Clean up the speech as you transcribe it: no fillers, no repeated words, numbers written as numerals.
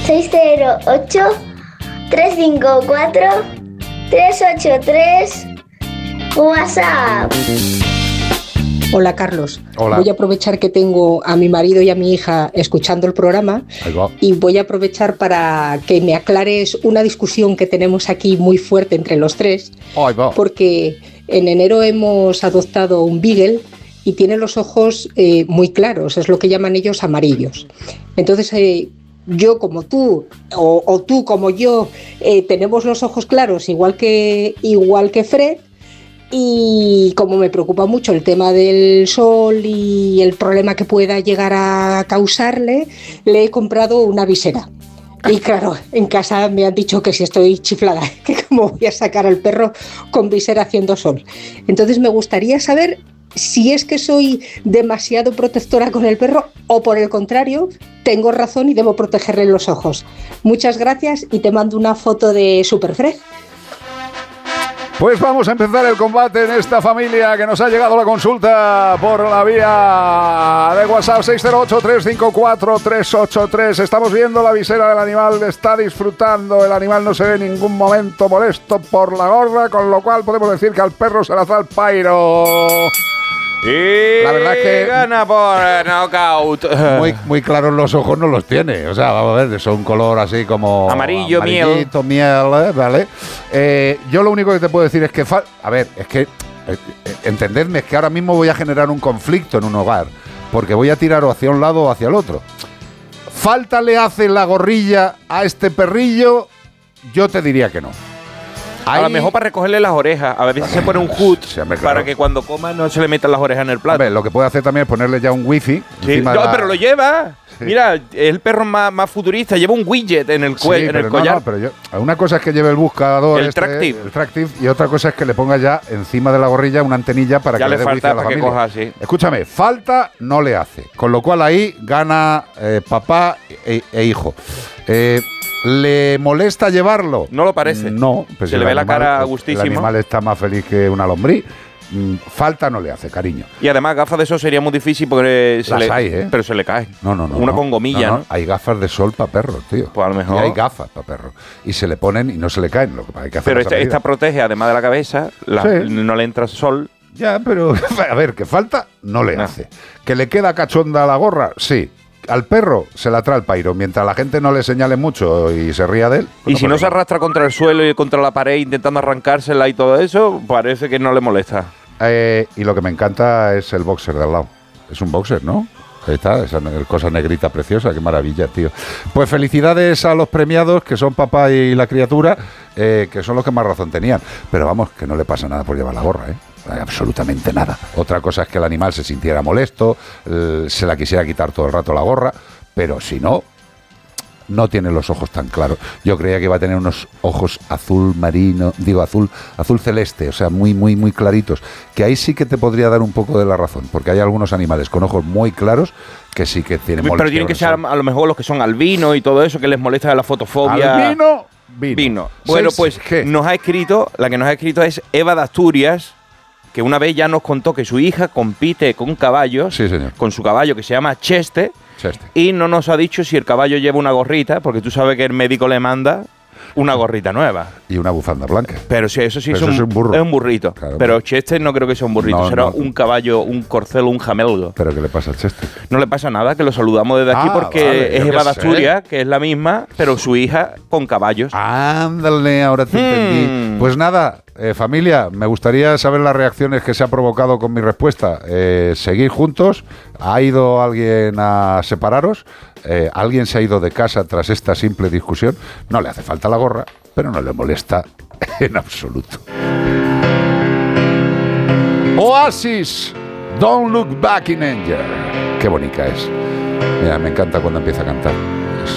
608-354-383 WhatsApp. Hola, Carlos. Hola. Voy a aprovechar que tengo a mi marido y a mi hija escuchando el programa y voy a aprovechar para que me aclares una discusión que tenemos aquí muy fuerte entre los tres, porque en enero hemos adoptado un beagle y tiene los ojos muy claros, es lo que llaman ellos amarillos. Entonces, yo como tú o tú como yo tenemos los ojos claros igual que Fred. Y como me preocupa mucho el tema del sol y el problema que pueda llegar a causarle, le he comprado una visera. Y claro, en casa me han dicho que si estoy chiflada, que cómo voy a sacar al perro con visera haciendo sol. Entonces me gustaría saber si es que soy demasiado protectora con el perro o por el contrario, tengo razón y debo protegerle los ojos. Muchas gracias y te mando una foto de Superfred. Pues vamos a empezar el combate en esta familia que nos ha llegado la consulta por la vía de WhatsApp 608-354-383. Estamos viendo la visera del animal, está disfrutando, el animal no se ve en ningún momento molesto por la gorra, con lo cual podemos decir que al perro se la da el pairo. Y la verdad es que gana por knockout. Muy claros los ojos no los tiene. O sea, vamos a ver, son un color así como amarillo, miel, ¿vale? Yo lo único que te puedo decir es que a ver, es que entendedme, es que ahora mismo voy a generar un conflicto en un hogar, porque voy a tirar o hacia un lado o hacia el otro. ¿Falta le hace la gorrilla a este perrillo? Yo te diría que no. A lo mejor para recogerle las orejas. A veces se pone un hood para que cuando coma no se le metan las orejas en el plato. Hombre, lo que puede hacer también es ponerle ya un wifi. Sí. No, pero lo lleva. Sí. Mira, es el perro más futurista. Lleva un widget en el cuello, en el collar. No, pero una cosa es que lleve el buscador, el Tractive, y otra cosa es que le ponga ya encima de la gorrilla una antenilla para ya que le dé wifi a la familia. Coja así. Escúchame, falta no le hace. Con lo cual ahí gana papá e hijo. ¿Le molesta llevarlo? No lo parece. No. Pues se le ve la cara gustísima. El animal está más feliz que una lombriz. Falta no le hace, cariño. Y además gafas de sol sería muy difícil porque pero se le cae. No. Una con gomilla, ¿no? Hay gafas de sol para perros, tío. Pues a lo mejor. Y hay gafas para perros. Y se le ponen y no se le caen. Lo que hay que hacer. Pero esta protege, además de la cabeza, no le entra sol. Ya, pero a ver, que falta no le hace. ¿Que le queda cachonda a la gorra? Sí. Al perro se la trae el pairo. Mientras la gente no le señale mucho y se ría de él. Y si no se arrastra contra el suelo y contra la pared intentando arrancársela y todo eso, parece que no le molesta. Y lo que me encanta es el boxer de al lado. Es un boxer, ¿no? Ahí está, esa cosa negrita preciosa, qué maravilla, tío. Pues felicidades a los premiados, que son papá y la criatura, que son los que más razón tenían. Pero vamos, que no le pasa nada por llevar la gorra, ¿eh? Absolutamente nada. Otra cosa es que el animal se sintiera molesto, se la quisiera quitar todo el rato la gorra, pero si no tiene los ojos tan claros. Yo creía que iba a tener unos ojos azul marino, azul celeste, o sea, muy, muy, muy claritos, que ahí sí que te podría dar un poco de la razón, porque hay algunos animales con ojos muy claros que sí que tienen molestia. Pero tienen que ser a lo mejor los que son albinos y todo eso, que les molesta de la fotofobia. Vino. Bueno, pues la que nos ha escrito es Eva de Asturias, que una vez ya nos contó que su hija compite con caballos, sí, señor, con su caballo que se llama Cheste, y no nos ha dicho si el caballo lleva una gorrita, porque tú sabes que el médico le manda una gorrita nueva. Y una bufanda blanca. Pero sí, eso sí es un burro. Es un burrito. Claro, pero Chester no creo que sea un burrito, será un caballo, un corcel, un jamelgo. ¿Pero qué le pasa al Chester? No le pasa nada, que lo saludamos desde aquí porque es Eva de Asturias, que es la misma, pero su hija con caballos. Ándale, ahora te entendí. Pues nada, familia, me gustaría saber las reacciones que se ha provocado con mi respuesta. Seguir juntos. ¿Ha ido alguien a separaros? ¿Alguien se ha ido de casa tras esta simple discusión? No le hace falta la gorra, pero no le molesta en absoluto. Oasis, Don't Look Back in Anger. Qué bonita es. Mira, me encanta cuando empieza a cantar.